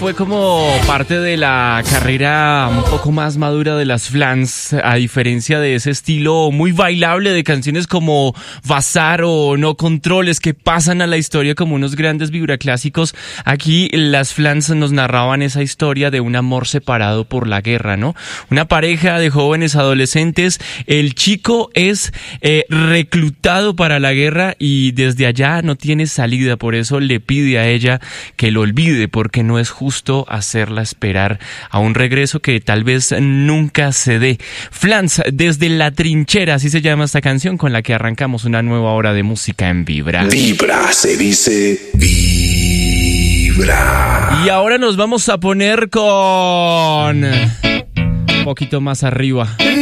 fue como parte de la carrera un poco más madura de las Flans, a diferencia de ese estilo muy bailable de canciones como Bazar o No Controles, que pasan a la historia como unos grandes vibraclásicos. Aquí las Flans nos narraban esa historia de un amor separado por la guerra, ¿no? Una pareja de jóvenes adolescentes, el chico es reclutado para la guerra y desde allá no tiene salida, por eso le pide a ella que lo olvide, porque no es justo hacerla esperar a un regreso que tal vez nunca se dé. Flans, Desde la Trinchera, así se llama esta canción con la que arrancamos una nueva hora de música en Vibra. Vibra, se dice Vibra. Y ahora nos vamos a poner con un poquito más arriba.